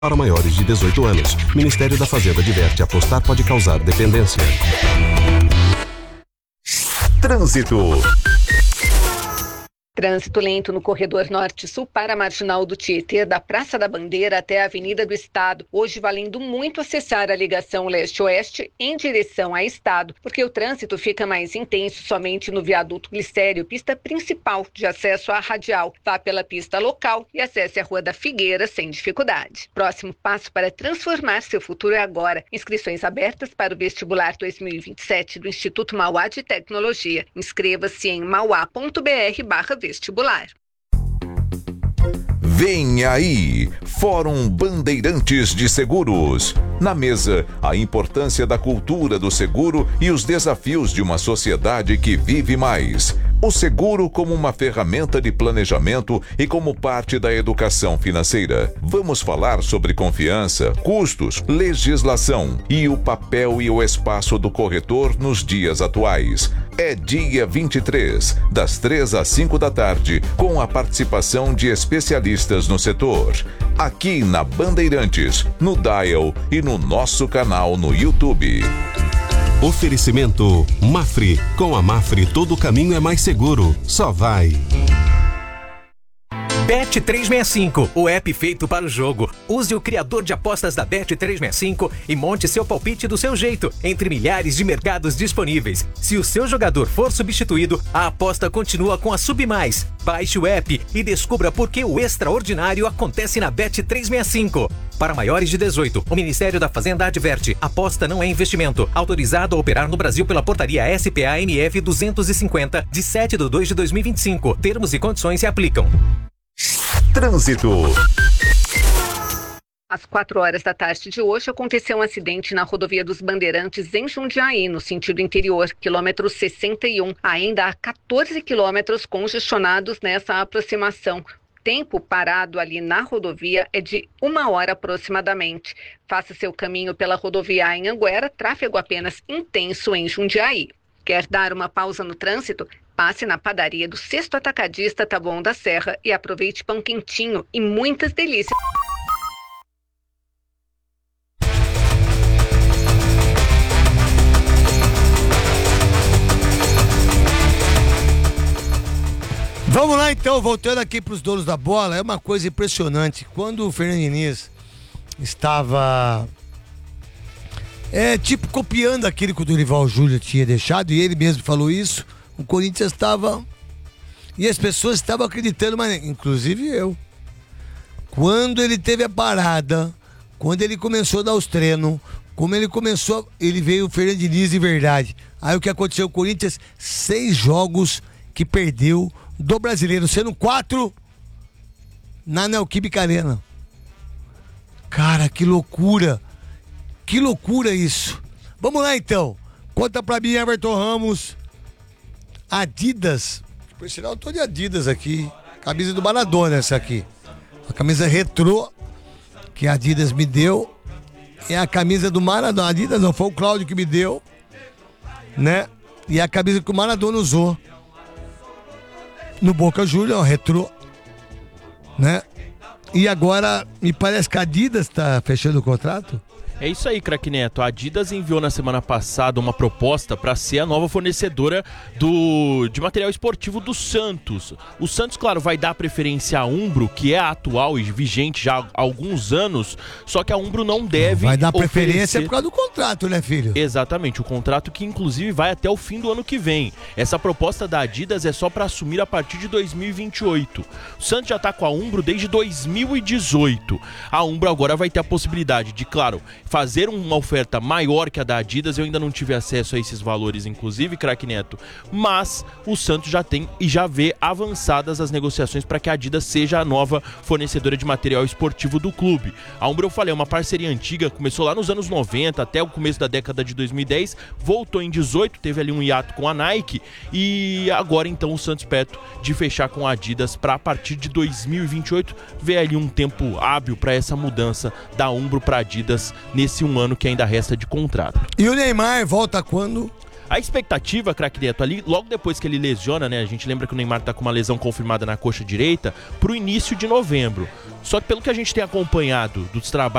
para maiores de 18 anos. Ministério da Fazenda adverte: apostar pode causar dependência. Trânsito. Trânsito lento no corredor norte-sul para a Marginal do Tietê, da Praça da Bandeira até a Avenida do Estado. Hoje valendo muito acessar a ligação leste-oeste em direção a Estado, porque o trânsito fica mais intenso somente no viaduto Glicério, pista principal de acesso à radial. Vá pela pista local e acesse a Rua da Figueira sem dificuldade. Próximo passo para transformar seu futuro é agora. Inscrições abertas para o vestibular 2027 do Instituto Mauá de Tecnologia. Inscreva-se em mauá.br/vestibular. Vem aí, Fórum Bandeirantes de Seguros. Na mesa, a importância da cultura do seguro e os desafios de uma sociedade que vive mais. O seguro como uma ferramenta de planejamento e como parte da educação financeira. Vamos falar sobre confiança, custos, legislação e o papel e o espaço do corretor nos dias atuais. É dia 23, das 3 às 5 da tarde, com a participação de especialistas no setor. Aqui na Bandeirantes, no Dial e no nosso canal no YouTube. Oferecimento Mafre. Com a Mafre, todo caminho é mais seguro. Só vai. Bet365, o app feito para o jogo. Use o criador de apostas da Bet365 e monte seu palpite do seu jeito, entre milhares de mercados disponíveis. Se o seu jogador for substituído, a aposta continua com a Submais. Baixe o app e descubra por que o extraordinário acontece na Bet365. Para maiores de 18, o Ministério da Fazenda adverte: aposta não é investimento. Autorizado a operar no Brasil pela portaria SPA-NF 250, de 7/2/2025. Termos e condições se aplicam. Trânsito. Às 4 horas da tarde de hoje, aconteceu um acidente na rodovia dos Bandeirantes, em Jundiaí, no sentido interior, quilômetro 61. Ainda há 14 quilômetros congestionados nessa aproximação. Tempo parado ali na rodovia é de 1 hora aproximadamente. Faça seu caminho pela rodovia Anhanguera, tráfego apenas intenso em Jundiaí. Quer dar uma pausa no trânsito? Passe na padaria do 6º Atacadista Taboão da Serra e aproveite pão quentinho e muitas delícias. Vamos lá então, voltando aqui para os donos da bola, é uma coisa impressionante. Quando o Fernando Diniz estava copiando aquilo que o Dorival Júnior tinha deixado, e ele mesmo falou isso, o Corinthians estava, e as pessoas estavam acreditando, mas inclusive eu. Quando ele teve a parada, quando ele começou a dar os treinos, ele veio o Fernando Diniz de verdade. Aí o que aconteceu? O Corinthians, 6 jogos que perdeu do Brasileiro, sendo 4 na Neoquímica Arena. Cara, que loucura! Que loucura isso! Vamos lá então. Conta pra mim, Everton Ramos. Adidas. Por sinal, eu tô de Adidas aqui. Camisa do Maradona essa aqui. A camisa retrô que a Adidas me deu. É a camisa do Maradona. A Adidas não, foi o Cláudio que me deu, né? E a camisa que o Maradona usou no Boca Juniors, retrô, né? E agora me parece que a Adidas tá fechando o contrato. É isso aí, craque Neto. A Adidas enviou na semana passada uma proposta para ser a nova fornecedora de material esportivo do Santos. O Santos, claro, vai dar preferência à Umbro, que é a atual e vigente já há alguns anos, só que a Umbro não deve Vai dar preferência por causa do contrato, né, filho? Exatamente, o contrato que inclusive vai até o fim do ano que vem. Essa proposta da Adidas é só para assumir a partir de 2028. O Santos já está com a Umbro desde 2018. A Umbro agora vai ter a possibilidade de, claro, fazer uma oferta maior que a da Adidas. Eu ainda não tive acesso a esses valores, inclusive, craque Neto, mas o Santos já tem e já vê avançadas as negociações para que a Adidas seja a nova fornecedora de material esportivo do clube. A Umbro, eu falei, é uma parceria antiga, começou lá nos anos 90 até o começo da década de 2010, voltou em 18, teve ali um hiato com a Nike, e agora então o Santos perto de fechar com a Adidas para a partir de 2028 ver ali um tempo hábil para essa mudança da Umbro para Adidas nesse um ano que ainda resta de contrato. E o Neymar volta quando? A expectativa, craque Neto, ali, logo depois que ele lesiona, né? A gente lembra que o Neymar tá com uma lesão confirmada na coxa direita, pro início de novembro. Só que pelo que a gente tem acompanhado dos trabalhos